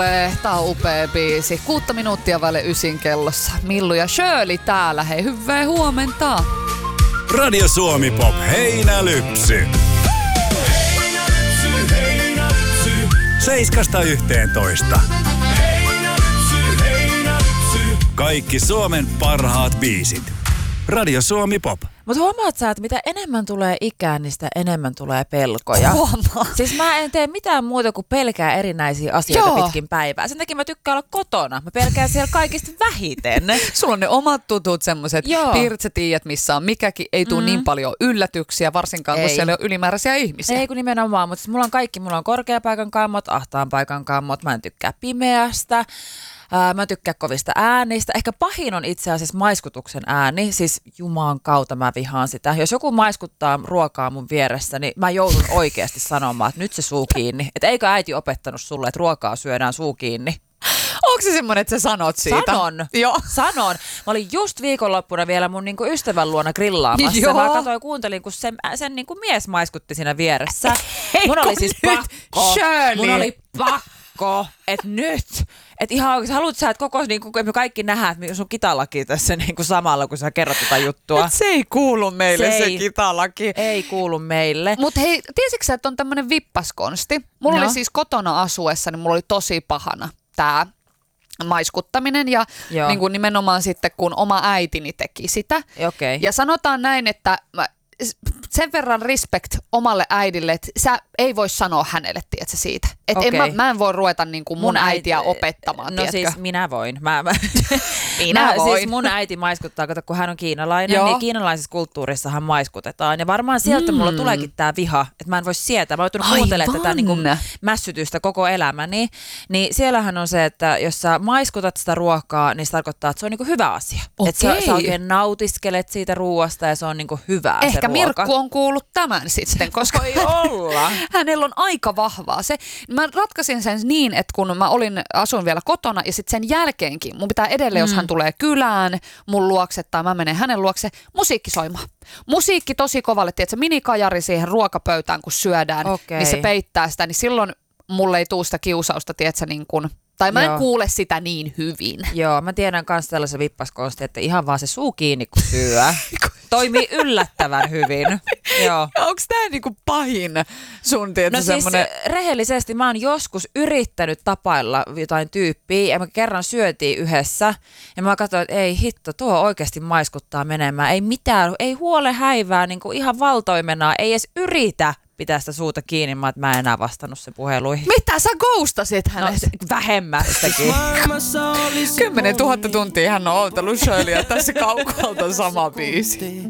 Tää on upea biisi. 6 minuuttia vaille 9 kellossa. Millu ja Shirley täällä. Hei, hyvää huomenta. Radio Suomi Pop Heinälypsy. 7–11. Kaikki Suomen parhaat biisit. Radio Suomi Pop. Mutta huomaat sä, että mitä enemmän tulee ikää, niin sitä enemmän tulee pelkoja. Huomaa. Siis mä en tee mitään muuta kuin pelkää erinäisiä asioita pitkin päivää. Sen takia mä tykkään olla kotona. Mä pelkään siellä kaikista vähiten. Sulla on ne omat tutut semmoiset piirret, sä tiedät missä on mikäkin. Ei tule niin paljon yllätyksiä, varsinkaan kun siellä on ylimääräisiä ihmisiä. Ei kun nimenomaan, mutta mulla on kaikki. Mulla on korkeapaikan kammot, ahtaan paikan kammot. Mä en tykkää pimeästä. Mä tykkään kovista äänistä. Ehkä pahin on itse asiassa maiskutuksen ääni. Siis jumaan kautta mä vihaan sitä. Jos joku maiskuttaa ruokaa mun vieressä, niin mä joudun oikeasti sanomaan, että nyt se suu kiinni. Että eikö äiti opettanut sulle, että ruokaa syödään suu kiinni? Onko se semmoinen, että sä sanot siitä? Sanon. Joo. Sanon. Mä olin just viikonloppuna vielä mun niinku ystävän luona grillaamassa. Joo. Mä katsoin ja kuuntelin, kun sen niinku mies maiskutti siinä vieressä. Mun oli siis pakko. Shirley. Mun oli pakko. Että nyt. Että ihan oikeasti, haluat sä, että koko niinku, me kaikki nähdään, että sun kitalaki tässä niinku samalla, kun sä kerrot tätä juttua. Et se ei kuulu meille se kitalaki. Ei kuulu meille. Mutta hei, tiesitkö sä, että on tämmönen vippaskonsti? Mulla oli siis kotona asuessa, niin mulla oli tosi pahana tää maiskuttaminen ja niin kuin nimenomaan sitten, kun oma äitini teki sitä. Okay. Ja sanotaan näin, että sen verran respect omalle äidille, että sä ei voi sanoa hänelle, tiedätkö siitä. Että mä en voi ruveta niin kuin mun äitiä opettamaan, no tiedätkö? Siis minä voin. Minä voin. Siis mun äiti maiskuttaa, kun hän on kiinalainen, niin kiinalaisessa kulttuurissahan maiskutetaan. Ja varmaan sieltä mulla tuleekin tää viha, että mä en voi sietää. Mä oon joutunut kuuntelemaan tätä niin kuin mässytystä koko elämäni. Niin siellähän on se, että jos sä maiskutat sitä ruokaa, niin se tarkoittaa, että se on niin kuin hyvä asia. Että sä oikein nautiskelet siitä ruoasta ja se on niin kuin hyvää se ruoka. Mirkku on kuullut tämän sitten, koska voi olla. Hänellä on aika vahvaa se. Mä ratkaisin sen niin, että kun mä asuin vielä kotona ja sitten sen jälkeenkin, mun pitää edelleen, jos hän tulee kylään mun luokse tai mä menen hänen luokse, musiikki soimaan. Musiikki tosi kovalle, tiedätkö, minikajari siihen ruokapöytään, kun syödään, niin se peittää sitä, niin silloin mulle ei tuu sitä kiusausta, tiedätkö, niin kuin, tai mä en kuule sitä niin hyvin. Joo, mä tiedän myös tällaisen vippaskonsti, että ihan vaan se suu kiinni, kun syö. Toimii yllättävän hyvin. Joo. Onko tää niinku pahin sun tietysti semmonen? Siis rehellisesti mä oon joskus yrittänyt tapailla jotain tyyppiä ja me kerran syötiin yhdessä ja mä katsoin, että ei hitto, tuo oikeasti maiskuttaa menemään. Ei mitään, ei huole häivää, niinku ihan valtoimenaan, ei edes yritä pitää sitä suuta kiinni, että mä en enää vastannut sen puheluihin. Mitä sä ghostasit hänestä? No, vähemmästäkin. 10 000 tuntia hän on oltellut Shirleyä tässä kaukolta sama biisi.